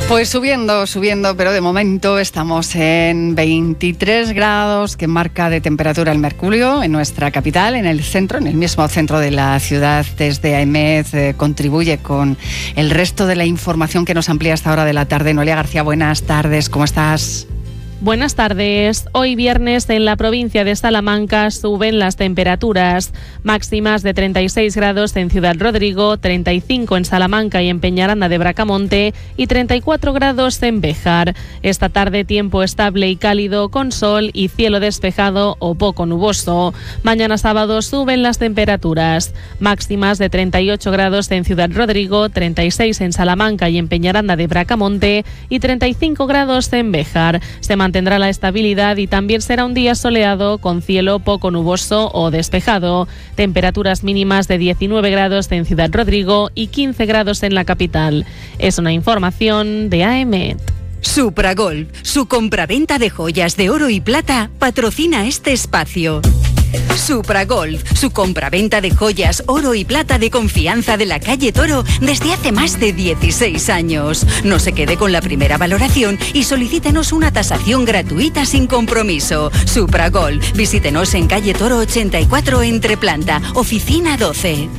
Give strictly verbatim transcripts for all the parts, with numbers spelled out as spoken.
Pues subiendo, subiendo, pero de momento estamos en veintitrés grados, que marca de temperatura el mercurio en nuestra capital, en el centro, en el mismo centro de la ciudad. Desde AEMET eh, contribuye con el resto de la información que nos amplía a esta hora de la tarde. Noelia García, buenas tardes, ¿cómo estás? Buenas tardes. Hoy viernes en la provincia de Salamanca suben las temperaturas máximas de treinta y seis grados en Ciudad Rodrigo, treinta y cinco en Salamanca y en Peñaranda de Bracamonte y treinta y cuatro grados en Béjar. Esta tarde tiempo estable y cálido con sol y cielo despejado o poco nuboso. Mañana sábado suben las temperaturas máximas de treinta y ocho grados en Ciudad Rodrigo, treinta y seis en Salamanca y en Peñaranda de Bracamonte y treinta y cinco grados en Béjar. Se mantendrá la estabilidad y también será un día soleado con cielo poco nuboso o despejado. Temperaturas mínimas de diecinueve grados en Ciudad Rodrigo y quince grados en la capital. Es una información de AEMET. Supragolf, su compraventa de joyas de oro y plata, patrocina este espacio. Supragolf, su compraventa de joyas, oro y plata de confianza de la calle Toro desde hace más de dieciséis años. No se quede con la primera valoración y solicítenos una tasación gratuita sin compromiso. Supragolf, visítenos en calle Toro ochenta y cuatro entre planta, oficina doce.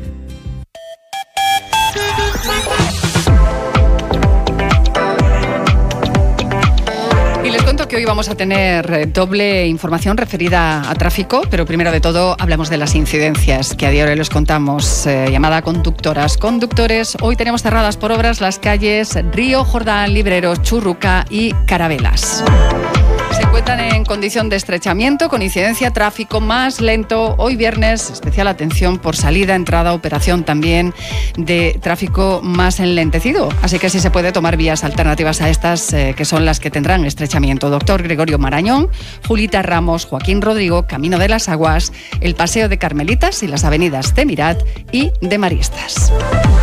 Que hoy vamos a tener doble información referida a tráfico, pero primero de todo hablamos de las incidencias que a diario les contamos. Eh, llamada a conductoras, conductores. Hoy tenemos cerradas por obras las calles Río, Jordán, Libreros, Churruca y Carabelas. Se encuentran en condición de estrechamiento, con incidencia, tráfico más lento. Hoy viernes, especial atención por salida, entrada, operación también de tráfico más enlentecido. Así que sí se puede tomar vías alternativas a estas, eh, que son las que tendrán estrechamiento. Doctor Gregorio Marañón, Julita Ramos, Joaquín Rodrigo, Camino de las Aguas, el Paseo de Carmelitas y las avenidas de Mirat y de Maristas.